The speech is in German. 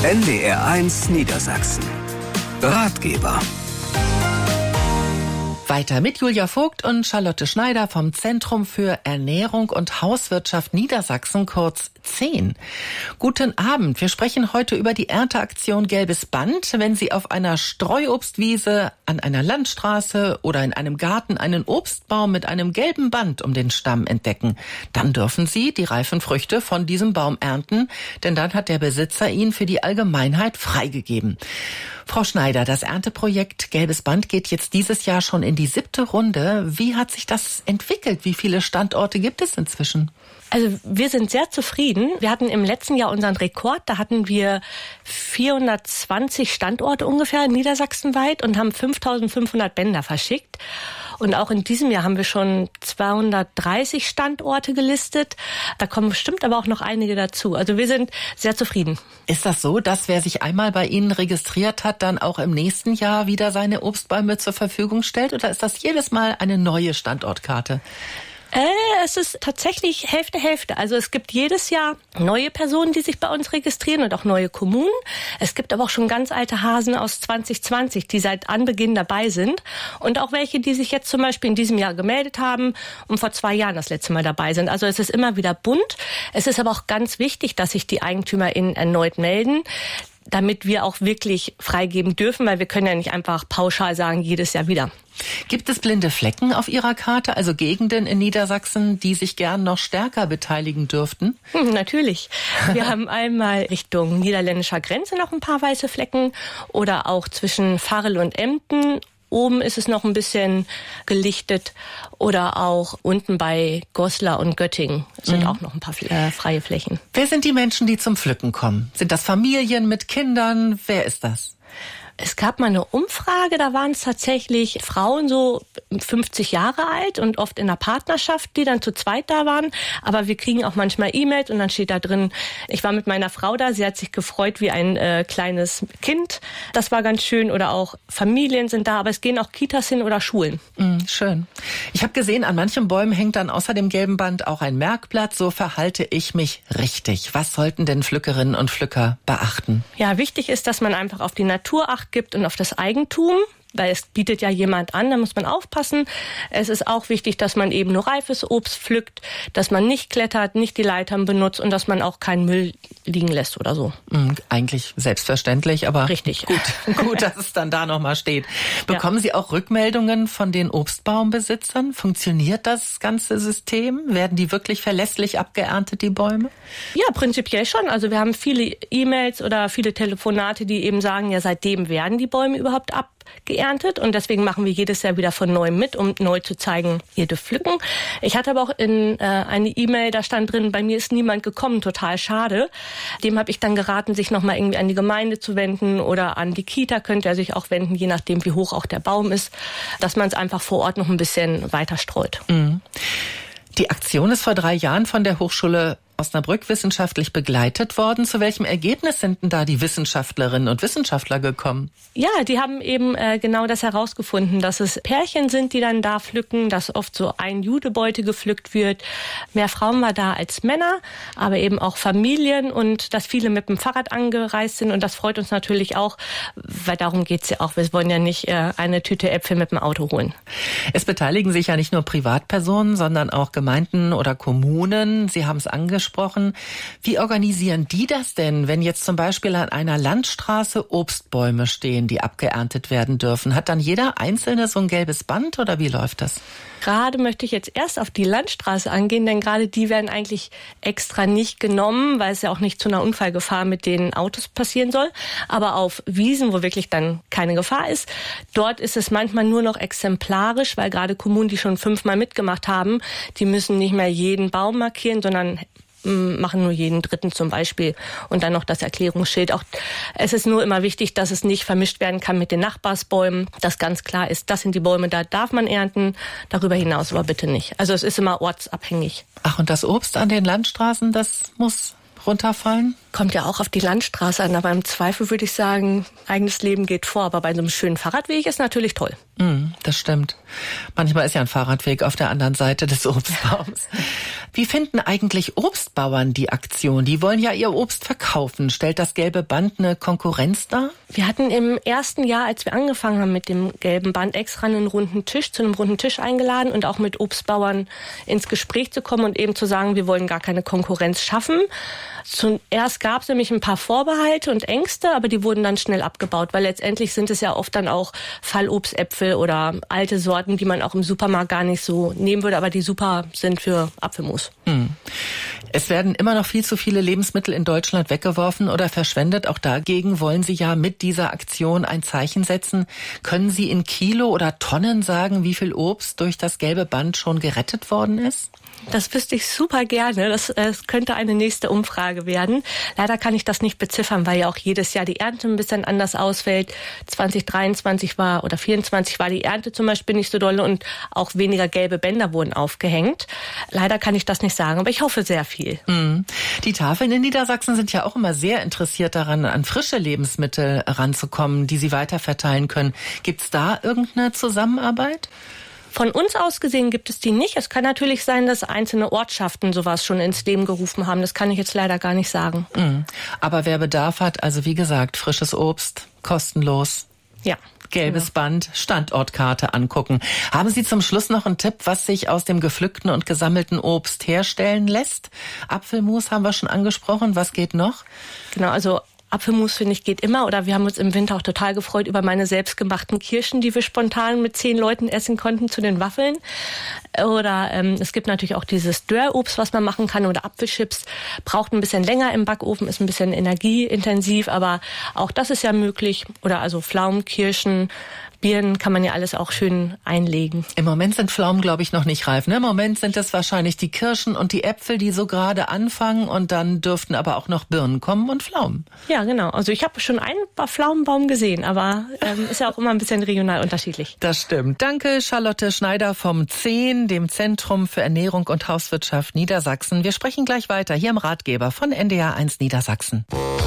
NDR1 Niedersachsen. Ratgeber. Weiter mit Julia Vogt und Charlotte Schneider vom Zentrum für Ernährung und Hauswirtschaft Niedersachsen, kurz ZEHN. Guten Abend. Wir sprechen heute über die Ernteaktion Gelbes Band. Wenn Sie auf einer Streuobstwiese, an einer Landstraße oder in einem Garten einen Obstbaum mit einem gelben Band um den Stamm entdecken, dann dürfen Sie die reifen Früchte von diesem Baum ernten, denn dann hat der Besitzer ihn für die Allgemeinheit freigegeben. Frau Schneider, das Ernteprojekt Gelbes Band geht jetzt dieses Jahr schon in die 7. Runde. Wie hat sich das entwickelt? Wie viele Standorte gibt es inzwischen? Also wir sind sehr zufrieden. Wir hatten im letzten Jahr unseren Rekord. Da hatten wir 420 Standorte ungefähr niedersachsenweit und haben 5.500 Bänder verschickt. Und auch in diesem Jahr haben wir schon 230 Standorte gelistet. Da kommen bestimmt aber auch noch einige dazu. Also wir sind sehr zufrieden. Ist das so, dass wer sich einmal bei Ihnen registriert hat, dann auch im nächsten Jahr wieder seine Obstbäume zur Verfügung stellt? Oder ist das jedes Mal eine neue Standortkarte? Es ist tatsächlich Hälfte. Also es gibt jedes Jahr neue Personen, die sich bei uns registrieren und auch neue Kommunen. Es gibt aber auch schon ganz alte Hasen aus 2020, die seit Anbeginn dabei sind. Und auch welche, die sich jetzt zum Beispiel in diesem Jahr gemeldet haben und vor 2 Jahren das letzte Mal dabei sind. Also es ist immer wieder bunt. Es ist aber auch ganz wichtig, dass sich die EigentümerInnen erneut melden, damit wir auch wirklich freigeben dürfen, weil wir können ja nicht einfach pauschal sagen, jedes Jahr wieder. Gibt es blinde Flecken auf Ihrer Karte, also Gegenden in Niedersachsen, die sich gern noch stärker beteiligen dürften? Natürlich. Wir haben einmal Richtung niederländischer Grenze noch ein paar weiße Flecken oder auch zwischen Varel und Emden. Oben ist es noch ein bisschen gelichtet oder auch unten bei Goslar und Göttingen sind auch noch ein paar freie Flächen. Wer sind die Menschen, die zum Pflücken kommen? Sind das Familien mit Kindern? Wer ist das? Es gab mal eine Umfrage, da waren es tatsächlich Frauen so 50 Jahre alt und oft in einer Partnerschaft, die dann zu zweit da waren. Aber wir kriegen auch manchmal E-Mails und dann steht da drin, ich war mit meiner Frau da, sie hat sich gefreut wie ein kleines Kind. Das war ganz schön. Oder auch Familien sind da, aber es gehen auch Kitas hin oder Schulen. Schön. Ich habe gesehen, an manchen Bäumen hängt dann außer dem gelben Band auch ein Merkblatt. So verhalte ich mich richtig. Was sollten denn Pflückerinnen und Pflücker beachten? Ja, wichtig ist, dass man einfach auf die Natur achtet gibt und auf das Eigentum, weil es bietet ja jemand an, da muss man aufpassen. Es ist auch wichtig, dass man eben nur reifes Obst pflückt, dass man nicht klettert, nicht die Leitern benutzt und dass man auch keinen Müll liegen lässt oder so. Eigentlich selbstverständlich, aber richtig. Gut, dass es dann da nochmal steht. Bekommen Sie auch Rückmeldungen von den Obstbaumbesitzern? Funktioniert das ganze System? Werden die wirklich verlässlich abgeerntet, die Bäume? Ja, prinzipiell schon. Also wir haben viele E-Mails oder viele Telefonate, die eben sagen, ja, seitdem werden die Bäume überhaupt abgeerntet und deswegen machen wir jedes Jahr wieder von neuem mit, um neu zu zeigen, ihr dürft pflücken. Ich hatte aber auch eine E-Mail, da stand drin, bei mir ist niemand gekommen, total schade. Dem habe ich dann geraten, sich nochmal irgendwie an die Gemeinde zu wenden oder an die Kita könnte er sich auch wenden, je nachdem wie hoch auch der Baum ist, dass man es einfach vor Ort noch ein bisschen weiter streut. Die Aktion ist vor 3 Jahren von der Hochschule Osnabrück wissenschaftlich begleitet worden. Zu welchem Ergebnis sind denn da die Wissenschaftlerinnen und Wissenschaftler gekommen? Ja, die haben eben genau das herausgefunden, dass es Pärchen sind, die dann da pflücken, dass oft so ein Judebeute gepflückt wird. Mehr Frauen war da als Männer, aber eben auch Familien und dass viele mit dem Fahrrad angereist sind und das freut uns natürlich auch, weil darum geht's ja auch. Wir wollen ja nicht eine Tüte Äpfel mit dem Auto holen. Es beteiligen sich ja nicht nur Privatpersonen, sondern auch Gemeinden oder Kommunen. Sie haben es angesprochen. Wie organisieren die das denn, wenn jetzt zum Beispiel an einer Landstraße Obstbäume stehen, die abgeerntet werden dürfen? Hat dann jeder Einzelne so ein gelbes Band oder wie läuft das? Gerade möchte ich jetzt erst auf die Landstraße angehen, denn gerade die werden eigentlich extra nicht genommen, weil es ja auch nicht zu einer Unfallgefahr mit den Autos passieren soll. Aber auf Wiesen, wo wirklich dann keine Gefahr ist, dort ist es manchmal nur noch exemplarisch, weil gerade Kommunen, die schon 5-mal mitgemacht haben, die müssen nicht mehr jeden Baum markieren, sondern machen nur jeden 3. zum Beispiel und dann noch das Erklärungsschild. Auch es ist nur immer wichtig, dass es nicht vermischt werden kann mit den Nachbarsbäumen, dass ganz klar ist, das sind die Bäume, da darf man ernten, darüber hinaus aber bitte nicht. Also es ist immer ortsabhängig. Ach, und das Obst an den Landstraßen, das muss runterfallen? Kommt ja auch auf die Landstraße an, aber im Zweifel würde ich sagen, eigenes Leben geht vor. Aber bei so einem schönen Fahrradweg ist natürlich toll. Das stimmt. Manchmal ist ja ein Fahrradweg auf der anderen Seite des Obstbaums. Wie finden eigentlich Obstbauern die Aktion? Die wollen ja ihr Obst verkaufen. Stellt das gelbe Band eine Konkurrenz dar? Wir hatten im ersten Jahr, als wir angefangen haben mit dem gelben Band, extra zu einem runden Tisch eingeladen und auch mit Obstbauern ins Gespräch zu kommen und eben zu sagen, wir wollen gar keine Konkurrenz schaffen. Zuerst gab es nämlich ein paar Vorbehalte und Ängste, aber die wurden dann schnell abgebaut, weil letztendlich sind es ja oft dann auch Fallobstäpfel oder alte Sorten, die man auch im Supermarkt gar nicht so nehmen würde, aber die super sind für Apfelmus. Es werden immer noch viel zu viele Lebensmittel in Deutschland weggeworfen oder verschwendet. Auch dagegen wollen Sie ja mit dieser Aktion ein Zeichen setzen. Können Sie in Kilo oder Tonnen sagen, wie viel Obst durch das gelbe Band schon gerettet worden ist? Das wüsste ich super gerne. Das könnte eine nächste Umfrage werden. Leider kann ich das nicht beziffern, weil ja auch jedes Jahr die Ernte ein bisschen anders ausfällt. 2023 war oder 2024 war die Ernte zum Beispiel nicht so dolle und auch weniger gelbe Bänder wurden aufgehängt. Leider kann ich das nicht sagen, aber ich hoffe sehr viel. Die Tafeln in Niedersachsen sind ja auch immer sehr interessiert daran, an frische Lebensmittel ranzukommen, die sie weiterverteilen können. Gibt's da irgendeine Zusammenarbeit? Von uns aus gesehen gibt es die nicht. Es kann natürlich sein, dass einzelne Ortschaften sowas schon ins Leben gerufen haben. Das kann ich jetzt leider gar nicht sagen. Aber wer Bedarf hat, also wie gesagt, frisches Obst, kostenlos. Ja. Gelbes Band, Standortkarte angucken. Haben Sie zum Schluss noch einen Tipp, was sich aus dem gepflückten und gesammelten Obst herstellen lässt? Apfelmus haben wir schon angesprochen. Was geht noch? Genau, also Apfelmus, finde ich, geht immer. Oder wir haben uns im Winter auch total gefreut über meine selbstgemachten Kirschen, die wir spontan mit 10 Leuten essen konnten zu den Waffeln. Oder es gibt natürlich auch dieses Dörrobst, was man machen kann. Oder Apfelchips. Braucht ein bisschen länger im Backofen, ist ein bisschen energieintensiv. Aber auch das ist ja möglich. Oder also Pflaumen, Kirschen, Birnen kann man ja alles auch schön einlegen. Im Moment sind Pflaumen, glaube ich, noch nicht reif. Ne? Im Moment sind es wahrscheinlich die Kirschen und die Äpfel, die so gerade anfangen. Und dann dürften aber auch noch Birnen kommen und Pflaumen. Ja, genau. Also ich habe schon einen Pflaumenbaum gesehen, aber ist ja auch immer ein bisschen regional unterschiedlich. Das stimmt. Danke, Charlotte Schneider vom 10, dem Zentrum für Ernährung und Hauswirtschaft Niedersachsen. Wir sprechen gleich weiter hier im Ratgeber von NDR 1 Niedersachsen.